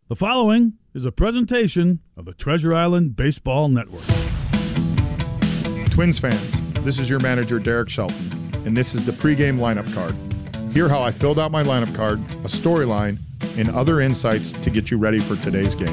The following is a presentation of the Treasure Island Baseball Network. Twins fans, this is your manager, Derek Shelton, and this is the pregame lineup card. Hear how I filled out my lineup card, a storyline, and other insights to get you ready for today's game.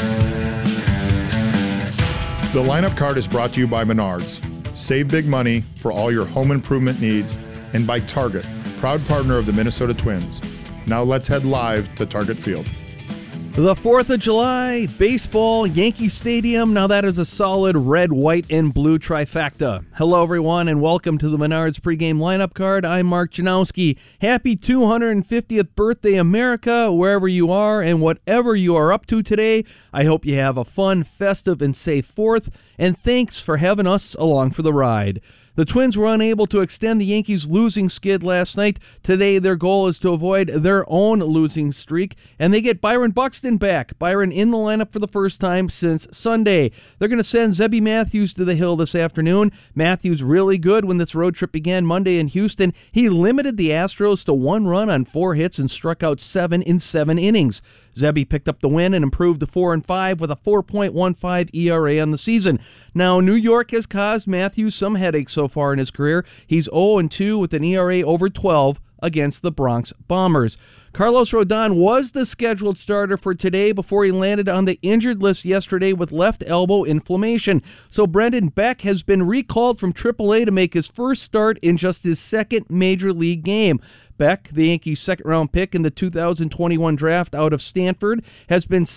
The lineup card is brought to you by Menards. Save big money for all your home improvement needs, and by Target, proud partner of the Minnesota Twins. Now let's head live to Target Field. The 4th of July, baseball, Yankee Stadium. Now that is a solid red, white, and blue trifecta. Hello, everyone, and welcome to the Menards pregame lineup card. I'm Mark Janowski. Happy 250th birthday, America, wherever you are and whatever you are up to today. I hope you have a fun, festive, and safe 4th, and thanks for having us along for the ride. The Twins were unable to extend the Yankees' losing skid last night. Today, their goal is to avoid their own losing streak, and they get Byron Buxton back. Byron in the lineup for the first time since Sunday. They're going to send Zebby Matthews to the hill this afternoon. Matthews really good when this road trip began Monday in Houston. He limited the Astros to 1 run on 4 hits and struck out 7 in 7 innings. Zebby picked up the win and improved to 4-5 with a 4.15 ERA on the season. Now, New York has caused Matthews some headaches so far in his career. He's 0-2 with an ERA over 12 against the Bronx Bombers. Carlos Rodon was the scheduled starter for today before he landed on the injured list yesterday with left elbow inflammation. So Brendan Beck has been recalled from AAA to make his first start in just his second major league game. Beck, the Yankees' second-round pick in the 2021 draft out of Stanford, has been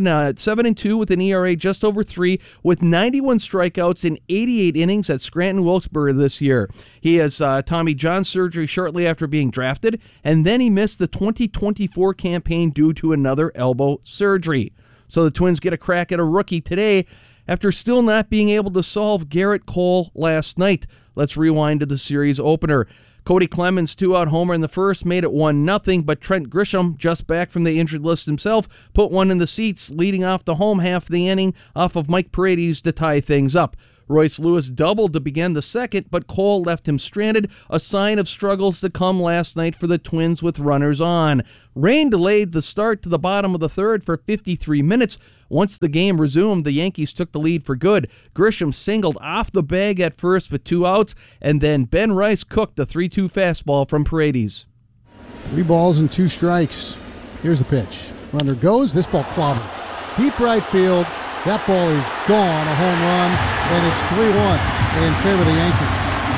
7-2 with an ERA just over 3 with 91 strikeouts in 88 innings at Scranton Wilkes-Barre this year. He has Tommy John surgery shortly after being drafted, and then he missed the 2024 campaign due to another elbow surgery. So the Twins get a crack at a rookie today after still not being able to solve Garrett Cole last night. Let's rewind to the series opener. Cody Clemens, 2-out homer in the first, made it 1-0, but Trent Grisham, just back from the injured list himself, put one in the seats, leading off the home half of the inning off of Mike Paredes to tie things up. Royce Lewis doubled to begin the second, but Cole left him stranded, a sign of struggles to come last night for the Twins with runners on. Rain delayed the start to the bottom of the third for 53 minutes. Once the game resumed, the Yankees took the lead for good. Grisham singled off the bag at first with 2 outs, and then Ben Rice cooked a 3-2 fastball from Paredes. 3 balls and 2 strikes. Here's the pitch. Runner goes. This ball clobbered. Deep right field. That ball is gone, a home run, and it's 3-1 in favor of the Yankees.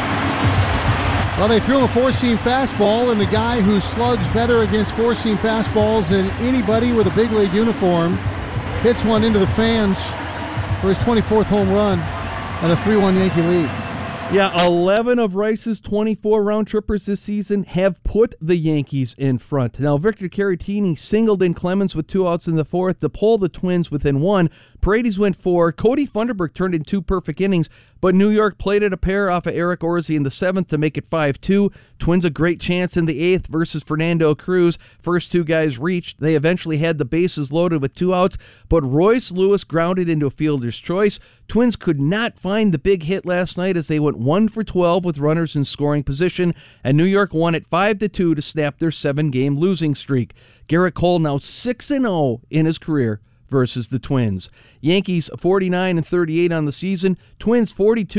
Well, they threw him a 4-seam fastball, and the guy who slugs better against 4-seam fastballs than anybody with a big league uniform hits one into the fans for his 24th home run and a 3-1 Yankee lead. Yeah, 11 of Rice's 24 round trippers this season have put the Yankees in front. Now, Victor Caratini singled in Clemens with 2 outs in the fourth to pull the Twins within 1. Paredes went 4. Cody Funderburk turned in 2 perfect innings, but New York plated a pair off of Eric Orsi in the 7th to make it 5-2. Twins a great chance in the 8th versus Fernando Cruz. First 2 guys reached. They eventually had the bases loaded with 2 outs, but Royce Lewis grounded into a fielder's choice. Twins could not find the big hit last night as they went 1 for 12 with runners in scoring position, and New York won it 5-2 to snap their 7-game losing streak. Garrett Cole now 6-0 in his career versus the Twins. Yankees 49-38 on the season. Twins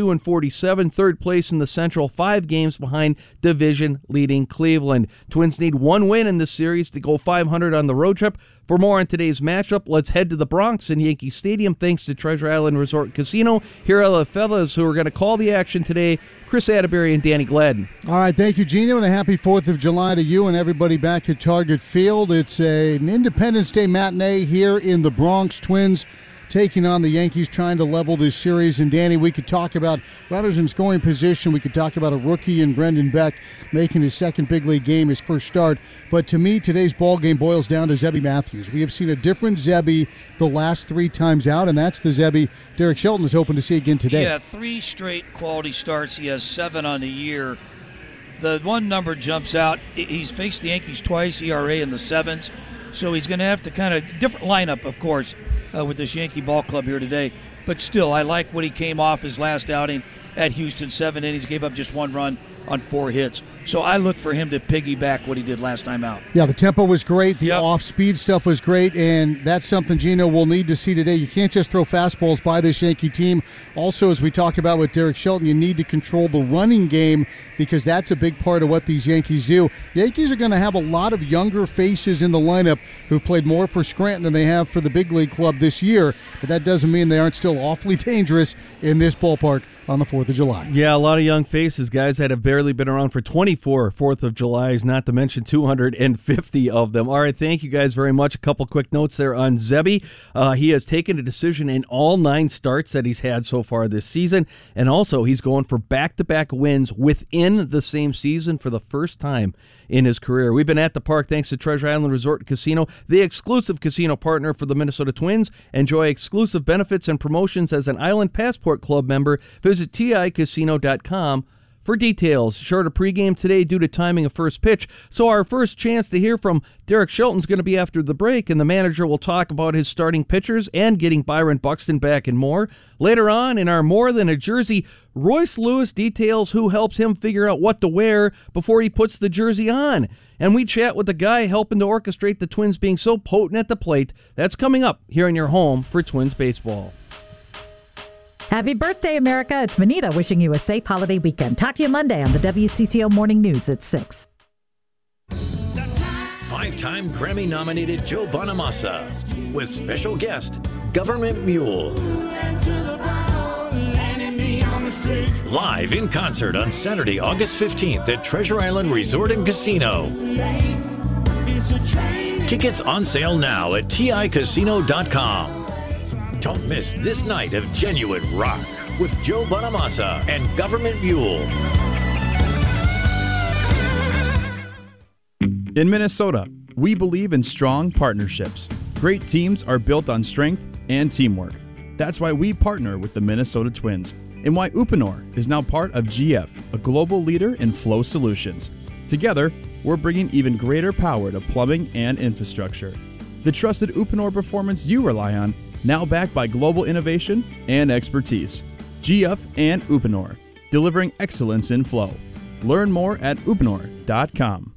42-47, third place in the Central, 5 games behind division-leading Cleveland. Twins need 1 win in this series to go 500 on the road trip. For more on today's matchup, let's head to the Bronx and Yankee Stadium. Thanks to Treasure Island Resort Casino. Here are the fellas who are going to call the action today, Chris Atterbury and Danny Gladden. All right, thank you, Gino, and a happy 4th of July to you and everybody back at Target Field. It's an Independence Day matinee here in the Bronx. Twins taking on the Yankees, trying to level this series. And, Danny, we could talk about runners in scoring position. We could talk about a rookie in Brendan Beck making his second big league game, his first start. But to me, today's ball game boils down to Zebby Matthews. We have seen a different Zebby the last 3 times out, and that's the Zebby Derek Shelton is hoping to see again today. Yeah, 3 straight quality starts. He has 7 on the year. The one number jumps out. He's faced the Yankees twice, ERA in the 7s. So he's going to have to kind of different lineup, of course, with this Yankee ball club here today. But still, I like what he came off his last outing at Houston. 7 innings, gave up just 1 run on 4 hits. So I look for him to piggyback what he did last time out. Yeah, the tempo was great. The off-speed stuff was great, and that's something Gino will need to see today. You can't just throw fastballs by this Yankee team. Also, as we talked about with Derek Shelton, you need to control the running game because that's a big part of what these Yankees do. Yankees are going to have a lot of younger faces in the lineup who've played more for Scranton than they have for the big league club this year, but that doesn't mean they aren't still awfully dangerous in this ballpark on the 4th of July. Yeah, a lot of young faces, guys that have barely been around for 24 4th of Julys, not to mention 250 of them. All right, thank you guys very much. A couple quick notes there on Zebby. He has taken a decision in all 9 starts that he's had so far this season, and also he's going for back-to-back wins within the same season for the first time in his career. We've been at the park thanks to Treasure Island Resort and Casino, the exclusive casino partner for the Minnesota Twins. Enjoy exclusive benefits and promotions as an Island Passport Club member. Visit TICasino.com for details. Shorter pregame today due to timing of first pitch. So our first chance to hear from Derek Shelton is going to be after the break, and the manager will talk about his starting pitchers and getting Byron Buxton back and more. Later on in our More Than a Jersey, Royce Lewis details who helps him figure out what to wear before he puts the jersey on. And we chat with the guy helping to orchestrate the Twins being so potent at the plate. That's coming up here in your home for Twins baseball. Happy birthday, America. It's Vanita wishing you a safe holiday weekend. Talk to you Monday on the WCCO Morning News at 6. 5-time Grammy-nominated Joe Bonamassa with special guest, Government Mule. Live in concert on Saturday, August 15th at Treasure Island Resort and Casino. Tickets on sale now at TICasino.com. Don't miss this night of genuine rock with Joe Bonamassa and Government Mule. In Minnesota, we believe in strong partnerships. Great teams are built on strength and teamwork. That's why we partner with the Minnesota Twins, and why Uponor is now part of GF, a global leader in flow solutions. Together, we're bringing even greater power to plumbing and infrastructure. The trusted Uponor performance you rely on, now backed by global innovation and expertise. GF and Uponor, delivering excellence in flow. Learn more at uponor.com.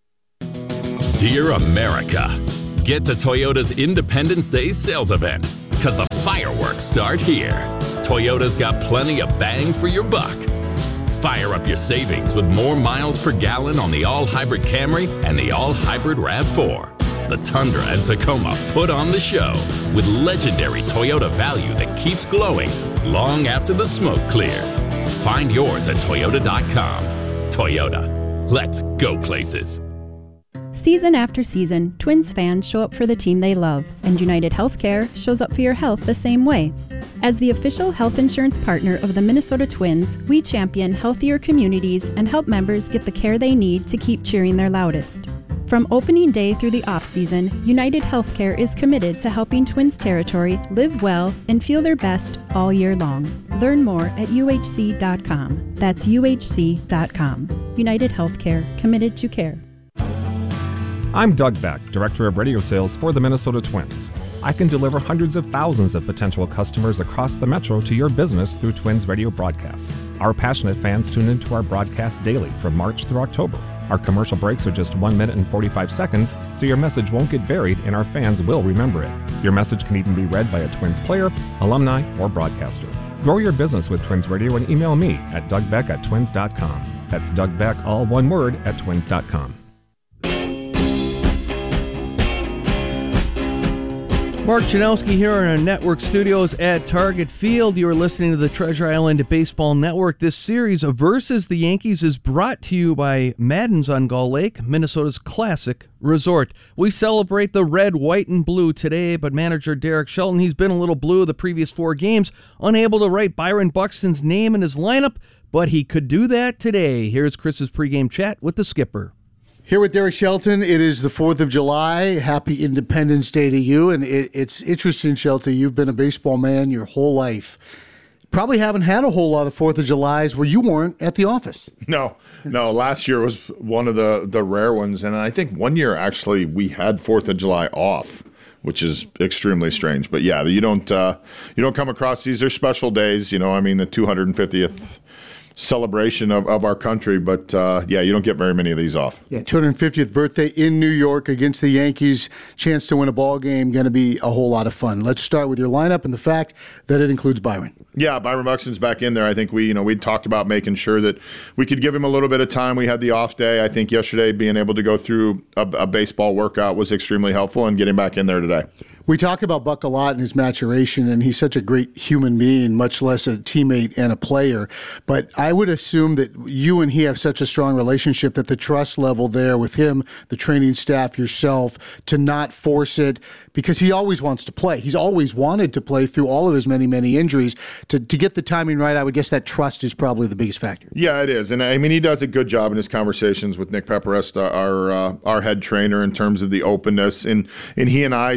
Dear America, get to Toyota's Independence Day sales event, because the fireworks start here. Toyota's got plenty of bang for your buck. Fire up your savings with more miles per gallon on the all-hybrid Camry and the all-hybrid RAV4. The Tundra and Tacoma put on the show with legendary Toyota value that keeps glowing long after the smoke clears. Find yours at Toyota.com. Toyota, let's go places. Season after season, Twins fans show up for the team they love, and United Healthcare shows up for your health the same way. As the official health insurance partner of the Minnesota Twins, we champion healthier communities and help members get the care they need to keep cheering their loudest. From opening day through the off-season, United Healthcare is committed to helping Twins territory live well and feel their best all year long. Learn more at uhc.com. That's uhc.com. United Healthcare, committed to care. I'm Doug Beck, Director of Radio Sales for the Minnesota Twins. I can deliver hundreds of thousands of potential customers across the metro to your business through Twins radio broadcasts. Our passionate fans tune into our broadcast daily from March through October. Our commercial breaks are just 1 minute and 45 seconds, so your message won't get buried and our fans will remember it. Your message can even be read by a Twins player, alumni, or broadcaster. Grow your business with Twins Radio and email me at dougbeck@twins.com. That's Doug Beck, all one word, at twins.com. Mark Janowski here in our network studios at Target Field. You are listening to the Treasure Island Baseball Network. This series of Versus the Yankees is brought to you by Madden's on Gull Lake, Minnesota's classic resort. We celebrate the red, white, and blue today, but manager Derek Shelton, he's been a little blue the previous 4 games, unable to write Byron Buxton's name in his lineup, but he could do that today. Here's Chris's pregame chat with the skipper. Here with Derek Shelton, it is the 4th of July. Happy Independence Day to you. And it's interesting, Shelton, you've been a baseball man your whole life. Probably haven't had a whole lot of 4th of Julys where you weren't at the office. No. Last year was one of the rare ones. And I think one year, actually, we had 4th of July off, which is extremely strange. But, yeah, you don't come across these. They're special days. The 250th celebration of our country. But you don't get very many of these off. Yeah, 250th birthday in New York against the Yankees. Chance to win a ball game. Going to be a whole lot of fun. Let's start with your lineup and the fact that it includes Byron. Yeah, Byron Buxton's back in there. I think we talked about making sure that we could give him a little bit of time. We had the off day. I think yesterday being able to go through a baseball workout was extremely helpful, and getting back in there today. We talk about Buck a lot in his maturation, and he's such a great human being, much less a teammate and a player. But I would assume that you and he have such a strong relationship that the trust level there with him, the training staff, yourself, to not force it, because he always wants to play. He's always wanted to play through all of his many, many injuries. To get the timing right, I would guess that trust is probably the biggest factor. Yeah, it is. And I mean, he does a good job in his conversations with Nick Pepperesta, our head trainer, in terms of the openness. And he and I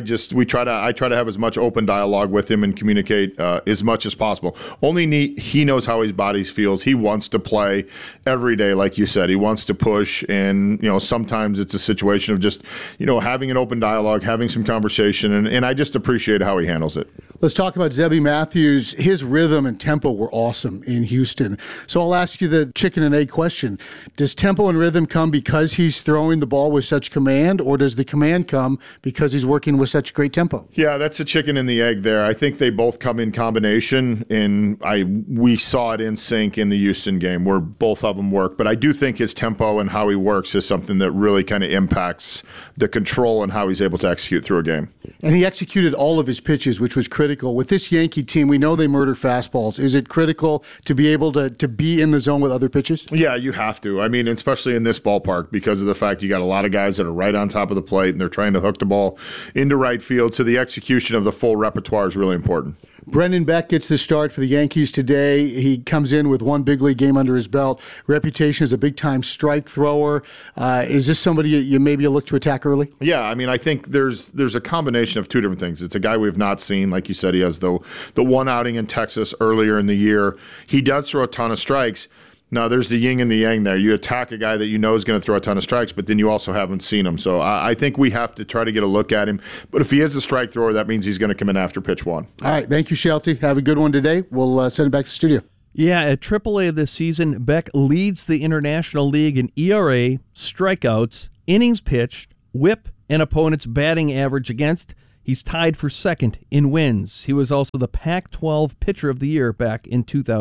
I try to have as much open dialogue with him and communicate as much as possible. Only he knows how his body feels. He wants to play every day, like you said. He wants to push, and sometimes it's a situation of just having an open dialogue, having some conversation, and I just appreciate how he handles it. Let's talk about Zebby Matthews. His rhythm and tempo were awesome in Houston. So I'll ask you the chicken and egg question. Does tempo and rhythm come because he's throwing the ball with such command, or does the command come because he's working with such great tempo? Yeah, that's the chicken and the egg there. I think they both come in combination, and we saw it in sync in the Houston game where both of them work. But I do think his tempo and how he works is something that really kind of impacts the control and how he's able to execute through a game. And he executed all of his pitches, which was critical. With this Yankee team, we know they murder fastballs. Is it critical to be able to be in the zone with other pitches? Yeah, you have to. I mean, especially in this ballpark, because of the fact you got a lot of guys that are right on top of the plate, and they're trying to hook the ball into right field. So the execution of the full repertoire is really important. Brendan Beck gets the start for the Yankees today. He comes in with one big league game under his belt. Reputation as a big-time strike thrower. Is this somebody you maybe look to attack early? Yeah, I mean, I think there's a combination of two different things. It's a guy we've not seen. Like you said, he has the one outing in Texas earlier in the year. He does throw a ton of strikes. Now, there's the yin and the yang there. You attack a guy that you know is going to throw a ton of strikes, but then you also haven't seen him. So I think we have to try to get a look at him. But if he is a strike thrower, that means he's going to come in after pitch one. All right. Thank you, Shelty. Have a good one today. We'll send it back to the studio. Yeah, at AAA this season, Beck leads the International League in ERA, strikeouts, innings pitched, whip, and opponent's batting average against. He's tied for second in wins. He was also the Pac-12 Pitcher of the Year back in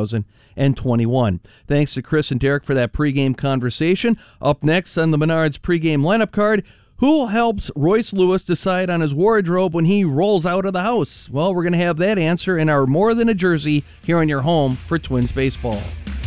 2021. Thanks to Chris and Derek for that pregame conversation. Up next on the Menards pregame lineup card, who helps Royce Lewis decide on his wardrobe when he rolls out of the house? Well, we're going to have that answer in our More Than a Jersey here on your home for Twins baseball.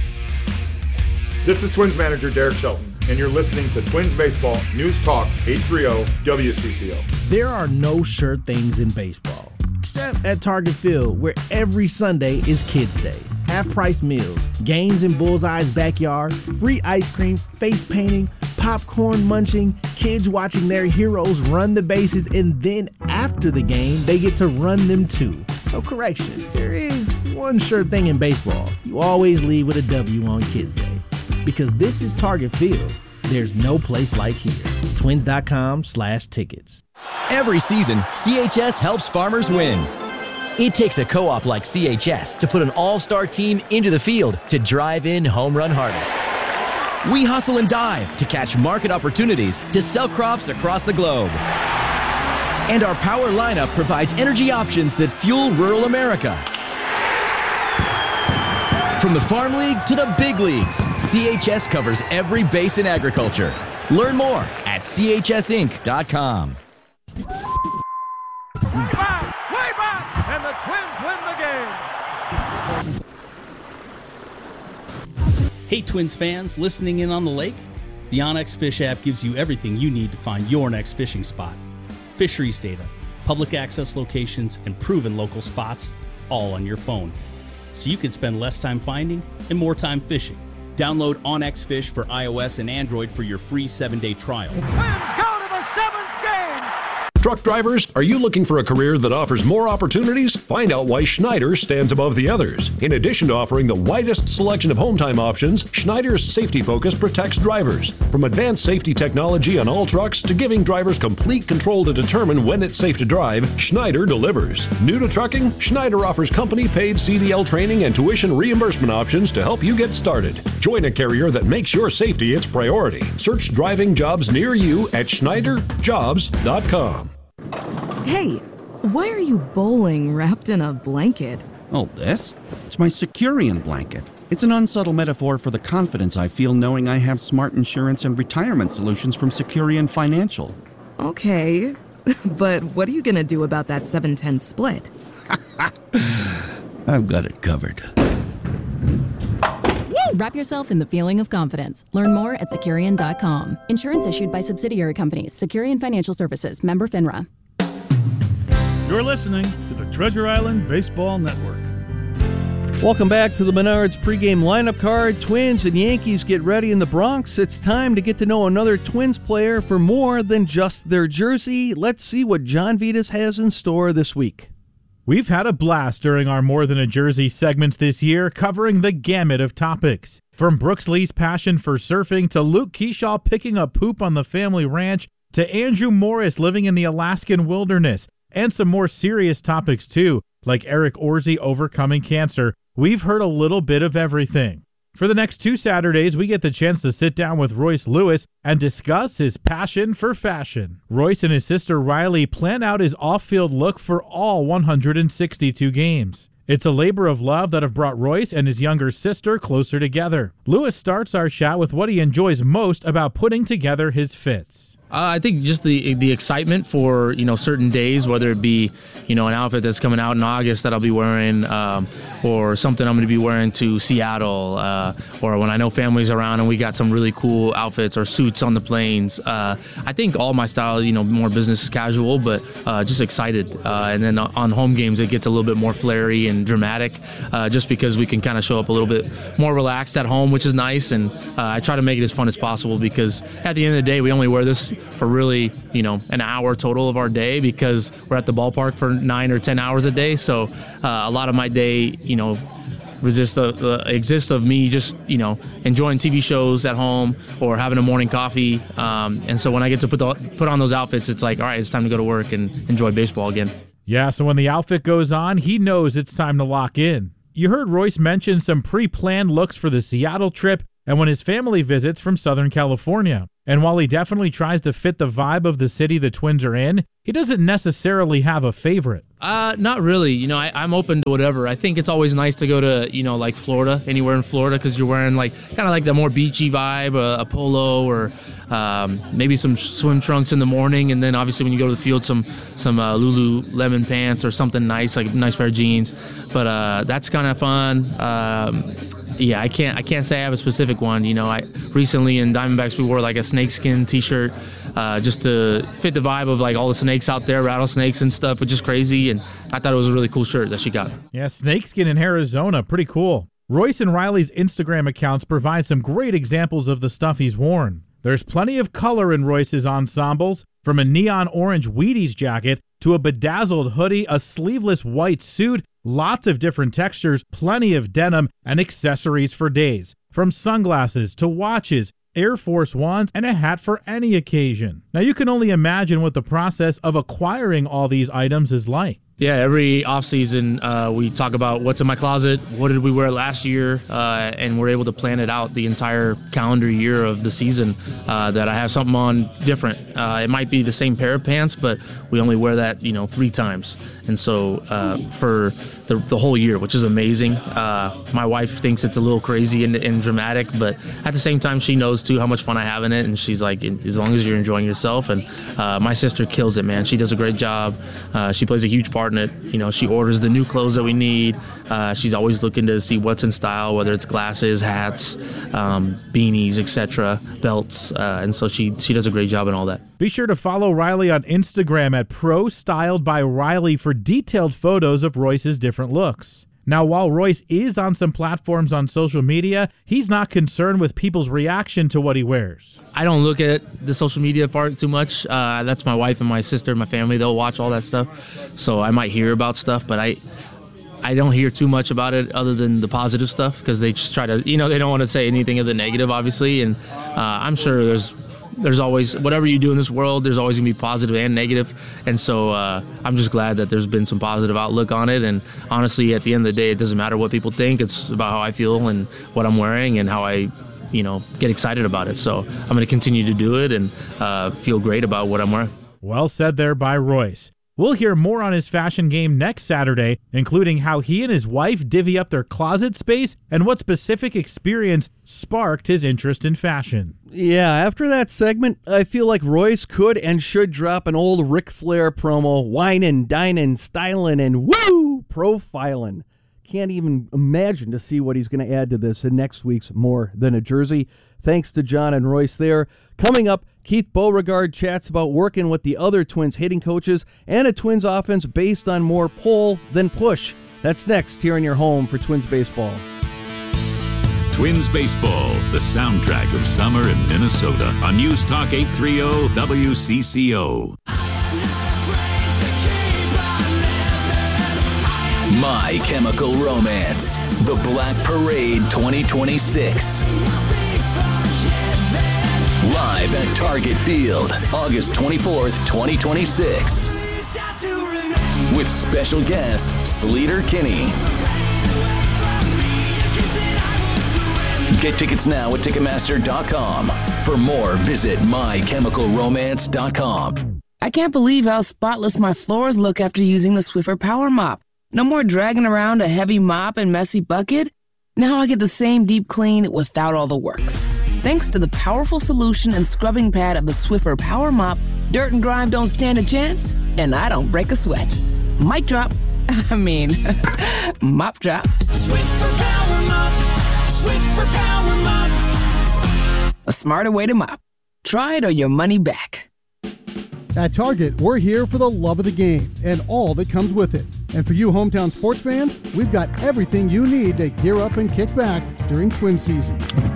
This is Twins manager Derek Shelton, and you're listening to Twins Baseball News Talk 830 WCCO. There are no sure things in baseball, except at Target Field, where every Sunday is Kids Day. Half-price meals, games in Bullseye's backyard, free ice cream, face painting, popcorn munching, kids watching their heroes run the bases, and then after the game, they get to run them too. So correction, there is one sure thing in baseball. You always leave with a W on Kids Day. Because this is Target Field, there's no place like here. Twins.com/tickets. Every season, CHS helps farmers win. It takes a co-op like CHS to put an all-star team into the field to drive in home run harvests. We hustle and dive to catch market opportunities to sell crops across the globe. And our power lineup provides energy options that fuel rural America. From the Farm League to the big leagues, CHS covers every base in agriculture. Learn more at chsinc.com. Way back, and the Twins win the game. Hey, Twins fans, listening in on the lake? The OnX Fish app gives you everything you need to find your next fishing spot. Fisheries data, public access locations, and proven local spots, all on your phone. So you can spend less time finding and more time fishing. Download OnX Fish for iOS and Android for your free 7-day trial. Twins go to the 7th game. Truck drivers, are you looking for a career that offers more opportunities? Find out why Schneider stands above the others. In addition to offering the widest selection of home time options, Schneider's safety focus protects drivers. From advanced safety technology on all trucks to giving drivers complete control to determine when it's safe to drive, Schneider delivers. New to trucking? Schneider offers company-paid CDL training and tuition reimbursement options to help you get started. Join a carrier that makes your safety its priority. Search driving jobs near you at SchneiderJobs.com. Hey, why are you bowling wrapped in a blanket? Oh, this? It's my Securian blanket. It's an unsubtle metaphor for the confidence I feel knowing I have smart insurance and retirement solutions from Securian Financial. Okay, but what are you going to do about that 7-10 split? I've got it covered. Wrap yourself in the feeling of confidence. Learn more at Securian.com. Insurance issued by subsidiary companies. Securian Financial Services. Member FINRA. You're listening to the Treasure Island Baseball Network. Welcome back to the Menards pregame lineup card. Twins and Yankees get ready in the Bronx. It's time to get to know another Twins player for more than just their jersey. Let's see what John Vitas has in store this week. We've had a blast during our More Than a Jersey segments this year, covering the gamut of topics. From Brooks Lee's passion for surfing to Luke Keeshaw picking up poop on the family ranch to Andrew Morris living in the Alaskan wilderness, and some more serious topics too, like Eric Orsi overcoming cancer. We've heard a little bit of everything. For the next 2 Saturdays, we get the chance to sit down with Royce Lewis and discuss his passion for fashion. Royce and his sister Riley plan out his off-field look for all 162 games. It's a labor of love that have brought Royce and his younger sister closer together. Lewis starts our chat with what he enjoys most about putting together his fits. I think just the excitement for, certain days, whether it be, an outfit that's coming out in August that I'll be wearing, or something I'm going to be wearing to Seattle, or when I know family's around and we got some really cool outfits or suits on the planes. I think all my style, more business casual, but just excited. And then on home games, it gets a little bit more flary and dramatic, just because we can kind of show up a little bit more relaxed at home, which is nice. And I try to make it as fun as possible because at the end of the day, we only wear this for really, an hour total of our day because we're at the ballpark for 9 or 10 hours a day. So a lot of my day, exists of me just, enjoying TV shows at home or having a morning coffee. And so when I get to put on those outfits, it's like, all right, it's time to go to work and enjoy baseball again. Yeah, so when the outfit goes on, he knows it's time to lock in. You heard Royce mention some pre-planned looks for the Seattle trip and when his family visits from Southern California. And while he definitely tries to fit the vibe of the city the Twins are in, he doesn't necessarily have a favorite. Not really. I'm open to whatever. I think it's always nice to go to, like Florida, anywhere in Florida, because you're wearing kind of like the more beachy vibe, a polo or maybe some swim trunks in the morning. And then obviously when you go to the field, some Lululemon pants or something nice, like a nice pair of jeans. But that's kind of fun. Yeah, I can't say I have a specific one. I recently in Diamondbacks we wore like a snakeskin T-shirt just to fit the vibe of like all the snakes out there, rattlesnakes and stuff, which is crazy. And I thought it was a really cool shirt that she got. Yeah, snakeskin in Arizona, pretty cool. Royce and Riley's Instagram accounts provide some great examples of the stuff he's worn. There's plenty of color in Royce's ensembles, from a neon orange Wheaties jacket to a bedazzled hoodie, a sleeveless white suit, lots of different textures, plenty of denim, and accessories for days. From sunglasses to watches, Air Force Ones, and a hat for any occasion. Now you can only imagine what the process of acquiring all these items is like. Yeah, every offseason we talk about what's in my closet, what did we wear last year, and we're able to plan it out the entire calendar year of the season that I have something on different. It might be the same pair of pants, but we only wear that 3 times. And so for the whole year, which is amazing. My wife thinks it's a little crazy and dramatic, but at the same time, she knows too how much fun I have in it, and she's like, as long as you're enjoying yourself. And my sister kills it, man. She does a great job. She plays a huge part in it. She orders the new clothes that we need. She's always looking to see what's in style, whether it's glasses, hats, beanies, etc., belts. And so she does a great job in all that. Be sure to follow Riley on Instagram at ProStyledByRiley for detailed photos of Royce's different looks. Now, while Royce is on some platforms on social media, he's not concerned with people's reaction to what he wears. I don't look at the social media part too much. That's my wife and my sister and my family. They'll watch all that stuff. So I might hear about stuff, but I don't hear too much about it other than the positive stuff, because they just try to, they don't want to say anything of the negative, obviously. And I'm sure there's always, whatever you do in this world, there's always going to be positive and negative. And so I'm just glad that there's been some positive outlook on it. And honestly, at the end of the day, it doesn't matter what people think. It's about how I feel and what I'm wearing and how I get excited about it. So I'm going to continue to do it and feel great about what I'm wearing. Well said there by Royce. We'll hear more on his fashion game next Saturday, including how he and his wife divvy up their closet space and what specific experience sparked his interest in fashion. Yeah, after that segment, I feel like Royce could and should drop an old Ric Flair promo, whining, dining, styling, and woo, profiling. Can't even imagine to see what he's going to add to this in next week's More Than a Jersey. Thanks to John and Royce there. Coming up, Keith Beauregard chats about working with the other Twins hitting coaches and a Twins offense based on more pull than push. That's next here in your home for Twins baseball. Twins baseball, the soundtrack of summer in Minnesota on News Talk 830 WCCO. My Chemical Romance, The Black Parade 2026. Live at Target Field, August 24th, 2026. With special guest, Sleater Kinney. Get tickets now at Ticketmaster.com. For more, visit MyChemicalRomance.com. I can't believe how spotless my floors look after using the Swiffer Power Mop. No more dragging around a heavy mop and messy bucket. Now I get the same deep clean without all the work. Thanks to the powerful solution and scrubbing pad of the Swiffer Power Mop, dirt and grime don't stand a chance, and I don't break a sweat. Mic drop. Mop drop. Swiffer Power Mop. Swiffer Power Mop. A smarter way to mop. Try it or your money back. At Target, we're here for the love of the game and all that comes with it. And for you hometown sports fans, we've got everything you need to gear up and kick back during Twins season.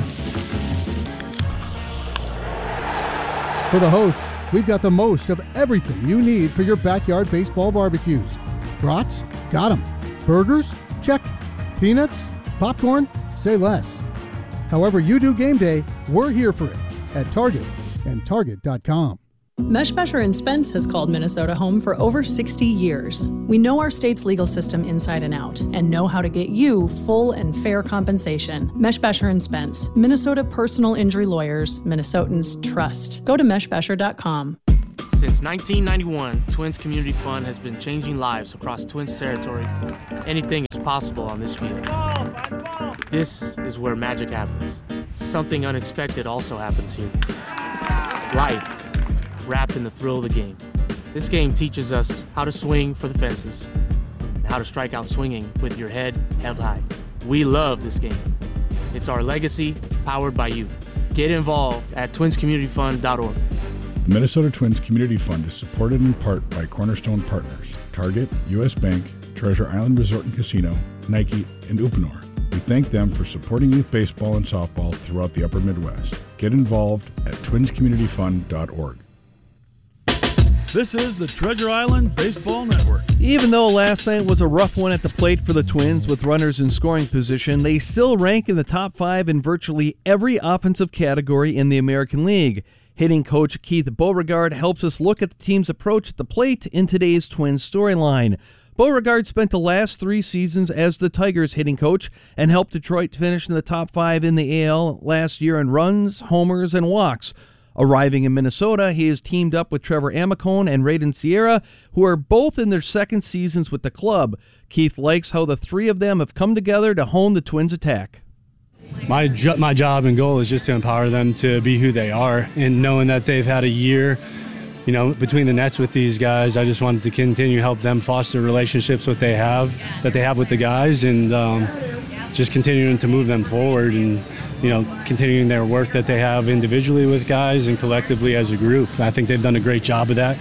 For the hosts, we've got the most of everything you need for your backyard baseball barbecues. Brats? Got 'em. Burgers? Check. Peanuts? Popcorn? Say less. However you do game day, we're here for it at Target and Target.com. Meshbesher & Spence has called Minnesota home for over 60 years. We know our state's legal system inside and out and know how to get you full and fair compensation. Meshbesher & Spence, Minnesota personal injury lawyers, Minnesotans trust. Go to meshbesher.com. Since 1991, Twins Community Fund has been changing lives across Twins territory. Anything is possible on this field. This is where magic happens. Something unexpected also happens here. Life, wrapped in the thrill of the game. This game teaches us how to swing for the fences and how to strike out swinging with your head held high. We love this game. It's our legacy, powered by you. Get involved at twinscommunityfund.org. The Minnesota Twins Community Fund is supported in part by Cornerstone Partners, Target, U.S. Bank, Treasure Island Resort and Casino, Nike, and Uponor. We thank them for supporting youth baseball and softball throughout the upper Midwest. Get involved at twinscommunityfund.org. This is the Treasure Island Baseball Network. Even though last night was a rough one at the plate for the Twins with runners in scoring position, they still rank in the top 5 in virtually every offensive category in the American League. Hitting coach Keith Beauregard helps us look at the team's approach at the plate in today's Twins storyline. Beauregard spent the last 3 seasons as the Tigers hitting coach and helped Detroit finish in the top 5 in the AL last year in runs, homers, and walks. Arriving in Minnesota, he has teamed up with Trevor Amicone and Raiden Sierra, who are both in their second seasons with the club. Keith likes how the 3 of them have come together to hone the Twins' attack. My job and goal is just to empower them to be who they are, and knowing that they've had a year, between the nets with these guys, I just wanted to continue to help them foster relationships that they have with the guys, and just continuing to move them forward and continuing their work that they have individually with guys and collectively as a group. I think they've done a great job of that.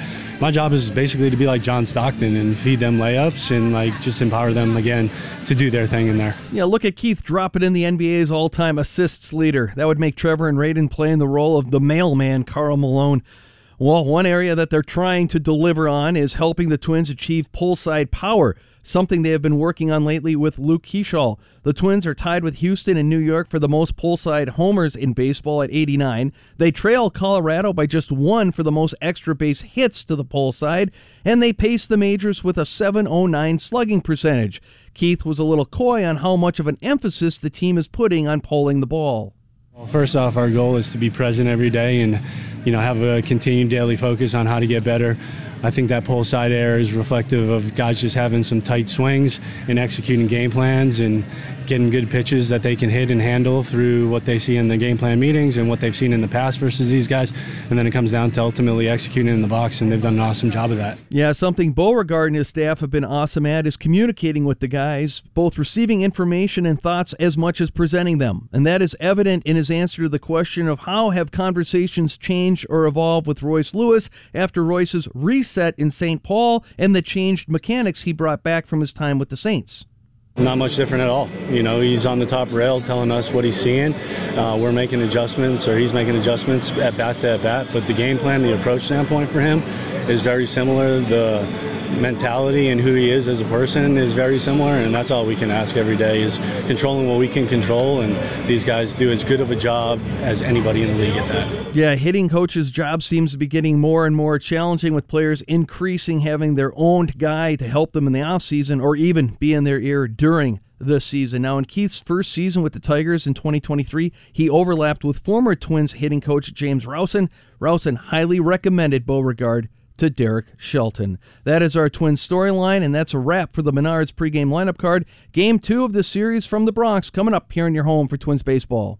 My job is basically to be like John Stockton and feed them layups and like just empower them again to do their thing in there. Yeah, look at Keith dropping in the NBA's all-time assists leader. That would make Trevor and Raiden playing the role of the mailman, Karl Malone. Well, one area that they're trying to deliver on is helping the Twins achieve pull-side power, something they have been working on lately with Luke Keeschall. The Twins are tied with Houston and New York for the most pull-side homers in baseball at 89. They trail Colorado by just 1 for the most extra base hits to the pull side, and they pace the majors with a .709 slugging percentage. Keith was a little coy on how much of an emphasis the team is putting on pulling the ball. Well, first off, our goal is to be present every day and, have a continued daily focus on how to get better. I think that pull side error is reflective of guys just having some tight swings and executing game plans and getting good pitches that they can hit and handle through what they see in the game plan meetings and what they've seen in the past versus these guys. And then it comes down to ultimately executing in the box, and they've done an awesome job of that. Yeah, something Beauregard and his staff have been awesome at is communicating with the guys, both receiving information and thoughts as much as presenting them. And that is evident in his answer to the question of how have conversations changed or evolved with Royce Lewis after Royce's reset in St. Paul and the changed mechanics he brought back from his time with the Saints. Not much different at all. He's on the top rail telling us what he's seeing. We're making adjustments, or he's making adjustments at bat to at bat. But the game plan, the approach standpoint for him is very similar. The mentality and who he is as a person is very similar, and that's all we can ask every day is controlling what we can control, and these guys do as good of a job as anybody in the league at that. Yeah, hitting coach's job seems to be getting more and more challenging, with players increasing having their own guy to help them in the offseason or even be in their ear during the season. Now, in Keith's first season with the Tigers in 2023, he overlapped with former Twins hitting coach James Rowson. Rowson highly recommended Beauregard to Derek Shelton. That is our Twins storyline, and that's a wrap for the Menards pregame lineup card. Game 2 of the series from the Bronx coming up here in your home for Twins baseball.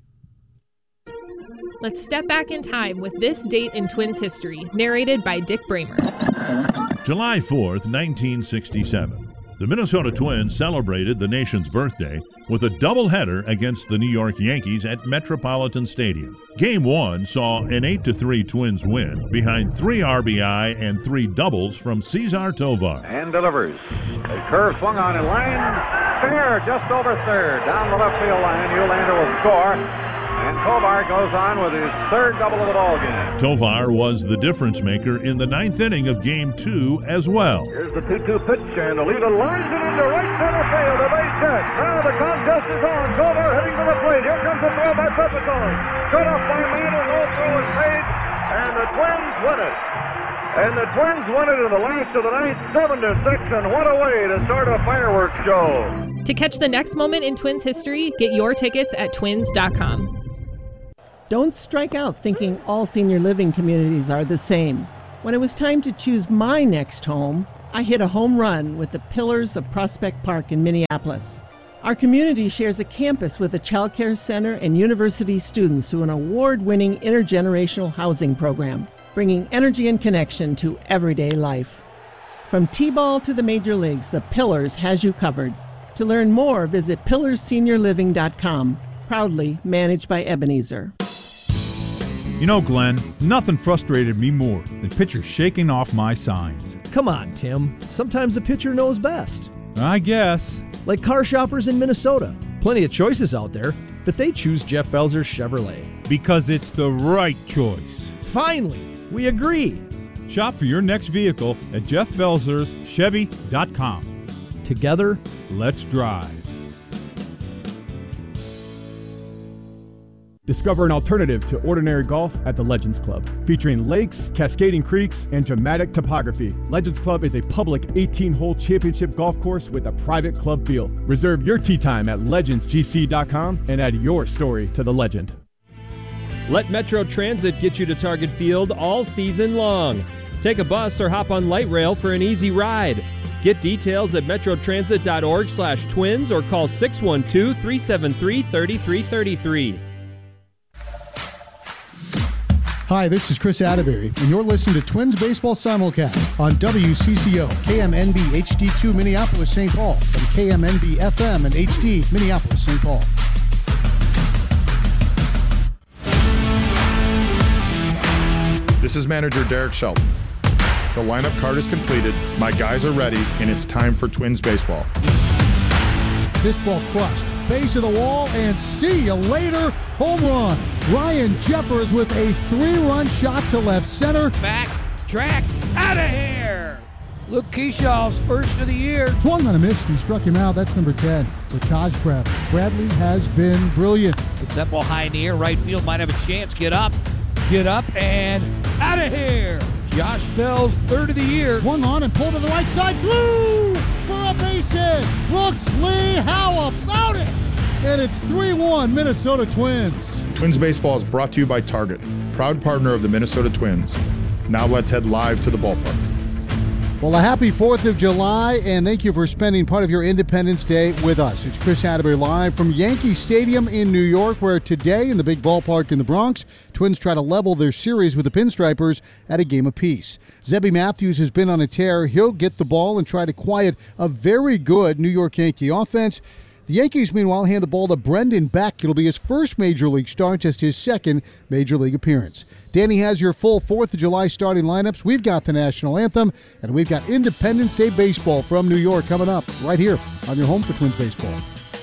Let's step back in time with this date in Twins history, narrated by Dick Bramer. July 4th, 1967. The Minnesota Twins celebrated the nation's birthday with a doubleheader against the New York Yankees at Metropolitan Stadium. Game 1 saw an 8-3 Twins win behind 3 RBI and 3 doubles from Cesar Tovar. And delivers. A curve swung on in line. Fair, just over third. Down the left field line, Nylander will score. And Tovar goes on with his third double of the ballgame. Tovar was the difference maker in the 9th inning of Game 2 as well. Here's the 2-2 pitch, and Alita lines it into right center field. A base hit. Now the contest is on. Tovar heading to the plate. Here comes a throw by Pepitone. Cut off by Manning. No throw is made, and the Twins win it. And the Twins won it in the last of the ninth, 7-6, and what a way to start a fireworks show. To catch the next moment in Twins history, get your tickets at twins.com. Don't strike out thinking all senior living communities are the same. When it was time to choose my next home, I hit a home run with the Pillars of Prospect Park in Minneapolis. Our community shares a campus with a child care center and university students through an award-winning intergenerational housing program, bringing energy and connection to everyday life. From T-ball to the major leagues, the Pillars has you covered. To learn more, visit pillarseniorliving.com, proudly managed by Ebenezer. You know, Glenn, nothing frustrated me more than pitchers shaking off my signs. Come on, Tim. Sometimes the pitcher knows best. I guess. Like car shoppers in Minnesota. Plenty of choices out there, but they choose Jeff Belzer's Chevrolet. Because it's the right choice. Finally, we agree. Shop for your next vehicle at jeffbelzerschevy.com. Together, let's drive. Discover an alternative to ordinary golf at the Legends Club. Featuring lakes, cascading creeks, and dramatic topography, Legends Club is a public 18-hole championship golf course with a private club field. Reserve your tee time at legendsgc.com and add your story to the legend. Let Metro Transit get you to Target Field all season long. Take a bus or hop on light rail for an easy ride. Get details at metrotransit.org/twins or call 612-373-3333. Hi, this is Chris Atterbury, and you're listening to Twins Baseball Simulcast on WCCO, KMNB HD2 Minneapolis, St. Paul, and KMNB FM and HD Minneapolis, St. Paul. This is manager Derek Shelton. The lineup card is completed, my guys are ready, and it's time for Twins baseball. This ball crushed. Base of the wall, and see you later. Home run. Ryan Jeffers with a 3-run shot to left center. Back, track, out of here. Luke Keeshaw's first of the year. Swung on a miss and struck him out. That's number 10 for Taj Bradley. Bradley has been brilliant. It's that ball high in the air. Right field might have a chance. Get up, and out of here. Josh Bell's third of the year. Swung on and pulled to the right side. Flew for a base hit. Brooks Lee, how about it? And it's 3-1 Minnesota Twins. Twins baseball is brought to you by Target, proud partner of the Minnesota Twins. Now let's head live to the ballpark. Well, a happy 4th of July, and thank you for spending part of your Independence Day with us. It's Chris Atterbury live from Yankee Stadium in New York, where today in the big ballpark in the Bronx, Twins try to level their series with the Pinstripers at a game apiece. Zebby Matthews has been on a tear. He'll get the ball and try to quiet a very good New York Yankee offense. The Yankees, meanwhile, hand the ball to Brendan Beck. It'll be his first Major League start, just his second Major League appearance. Danny has your full 4th of July starting lineups. We've got the national anthem, and we've got Independence Day baseball from New York coming up right here on your home for Twins baseball.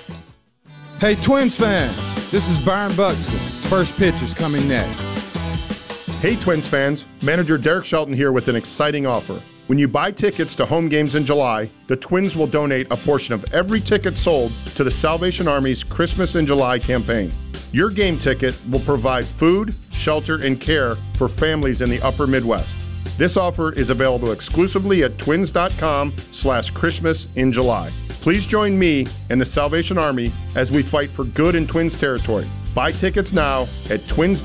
Hey, Twins fans, this is Byron Buxton. First pitch is coming next. Hey, Twins fans, manager Derek Shelton here with an exciting offer. When you buy tickets to home games in July, the Twins will donate a portion of every ticket sold to the Salvation Army's Christmas in July campaign. Your game ticket will provide food, shelter, and care for families in the upper Midwest. This offer is available exclusively at twins.com/Christmas in July. Please join me and the Salvation Army as we fight for good in Twins territory. Buy tickets now at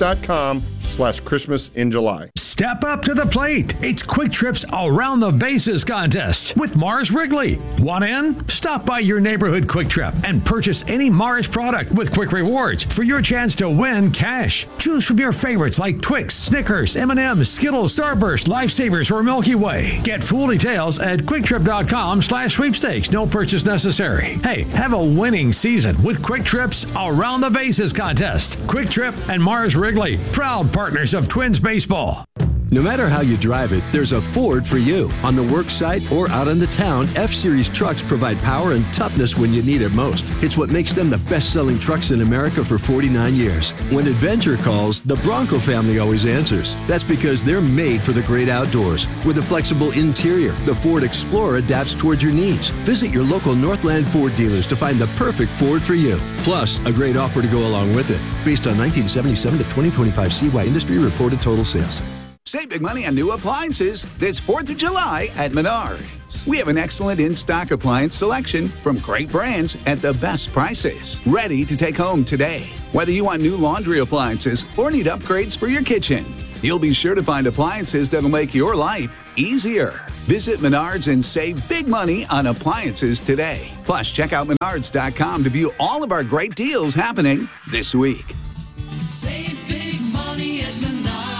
twins.com/Christmas in July. Step up to the plate. It's Quick Trip's Around the Bases contest with Mars Wrigley. Want in? Stop by your neighborhood Quick Trip and purchase any Mars product with Quick Rewards for your chance to win cash. Choose from your favorites like Twix, Snickers, M&M's, Skittles, Starburst, Lifesavers, or Milky Way. Get full details at QuickTrip.com/sweepstakes. No purchase necessary. Hey, have a winning season with Quick Trip's Around the Bases contest. Quick Trip and Mars Wrigley, proud partners of Twins baseball. No matter how you drive it, there's a Ford for you. On the work site or out in the town, F-Series trucks provide power and toughness when you need it most. It's what makes them the best-selling trucks in America for 49 years. When adventure calls, the Bronco family always answers. That's because they're made for the great outdoors. With a flexible interior, the Ford Explorer adapts towards your needs. Visit your local Northland Ford dealers to find the perfect Ford for you. Plus, a great offer to go along with it. Based on 1977 to 2025 CY industry reported total sales. Save big money on new appliances this 4th of July at Menards. We have an excellent in-stock appliance selection from great brands at the best prices. Ready to take home today. Whether you want new laundry appliances or need upgrades for your kitchen, you'll be sure to find appliances that'll make your life easier. Visit Menards and save big money on appliances today. Plus, check out Menards.com to view all of our great deals happening this week. Save big money at Menards.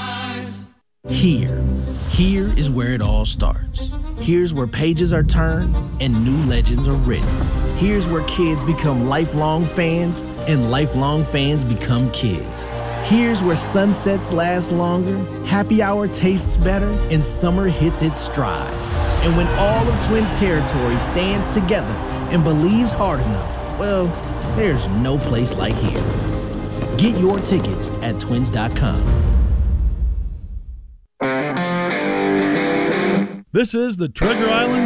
Here is where it all starts. Here's where pages are turned and new legends are written. Here's where kids become lifelong fans and lifelong fans become kids. Here's where sunsets last longer, happy hour tastes better, and summer hits its stride. And when all of Twins territory stands together and believes hard enough, well, there's no place like here. Get your tickets at twins.com. This is the Treasure Island